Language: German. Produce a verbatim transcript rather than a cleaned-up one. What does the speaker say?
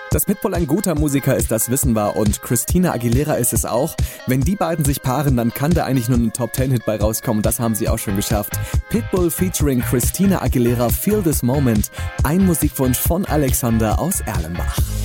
Dass Pitbull ein guter Musiker ist, das wissen wir, und Christina Aguilera ist es auch. Wenn die beiden sich paaren, dann kann da eigentlich nur ein Top-Ten-Hit bei rauskommen, das haben sie auch schon geschafft. Pitbull featuring Christina Aguilera, Feel This Moment, ein Musikwunsch von Alexander aus Erlenbach.